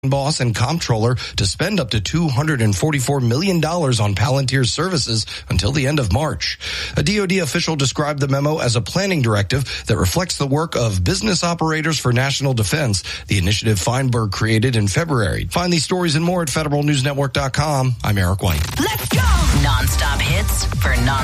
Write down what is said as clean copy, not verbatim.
boss and comptroller to spend up to $244 million on Palantir's services until the end of March. A DoD official described the memo as a planning directive that reflects the work of Business Operators for National Defense, the initiative Feinberg created in February. Find these stories and more at federalnewsnetwork.com. I'm Eric White. Let's go! Non-stop hits for non